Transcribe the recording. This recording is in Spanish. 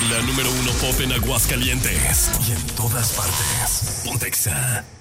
La número uno pop en Aguascalientes y en todas partes. Pontexa.